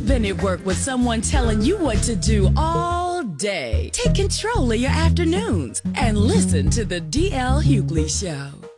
been at work with someone telling you what to do all day? Take control of your afternoons and listen to the DL Hughley Show.